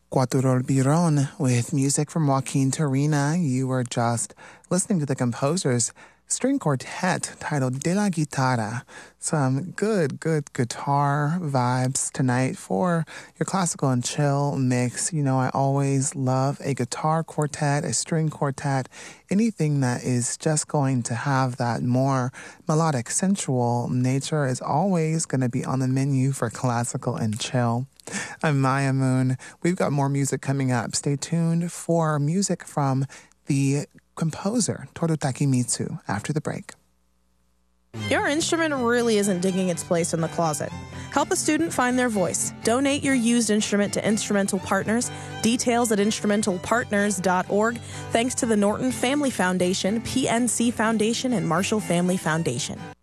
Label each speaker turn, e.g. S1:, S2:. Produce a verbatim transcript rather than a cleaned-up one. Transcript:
S1: Cuatro Biron with music from Joaquin Turina. You were just listening to the composer's string quartet titled De la Guitarra. Some good, good guitar vibes tonight for your classical and chill mix. You know, I always love a guitar quartet, a string quartet, anything that is just going to have that more melodic, sensual nature is always going to be on the menu for classical and chill. I'm Maya Moon. We've got more music coming up. Stay tuned for music from the composer Toru Takemitsu after the break.
S2: Your instrument really isn't digging its place in the closet. Help a student find their voice. Donate your used instrument to Instrumental Partners. Details at instrumental partners dot org. Thanks to the Norton Family Foundation, P N C Foundation, and Marshall Family Foundation.